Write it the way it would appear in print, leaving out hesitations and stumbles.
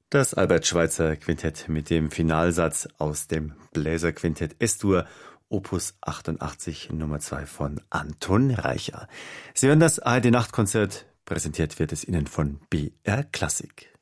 Das Albert-Schweitzer Quintett mit dem Finalsatz aus dem Bläserquintett S-Dur, Opus 88, Nummer 2 von Anton Reicher. Sie hören das ARD Nachtkonzert, präsentiert wird es Ihnen von BR Klassik.